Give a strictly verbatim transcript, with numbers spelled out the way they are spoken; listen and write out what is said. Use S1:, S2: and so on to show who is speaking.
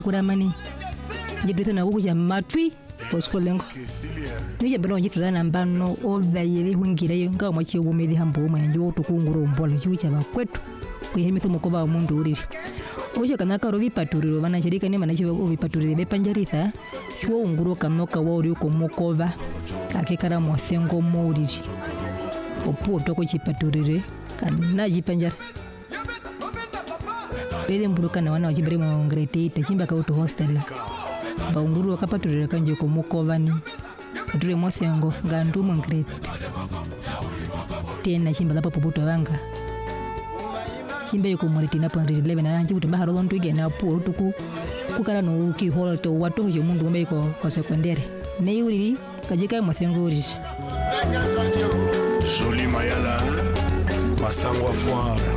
S1: kuramani jitu na kuja matwi poskolengo nije bano jitu na mbano oda yiri hungire nga mwachi ubumiri hambo mwenjo tukunguru mbolo chicha bakwetu kuyimitho mukoba umuntu uriri oje kanaka rovi paturiro bana shirika ne manachi obipaturire bepanjaritha chwo unguru kanoka wori uko mukova akekara mothengo mouriri oputo ko chipaturire kana jipanjara pele mburuka na wana wachibere mu grade eight chimba ka auto hostel ba unguru akapaturire kanje ko mukova ni ature mothengo ngandu mu grade tena chimba lapo puto wanga chimba yuko muritina point eleven na nje butumba haro onto igena pu tuku kukara no ki holto watu yo mundu mbe ko ko secondary ne yuri kajika mothengo uri
S2: Joli Mayala Masangwa Foire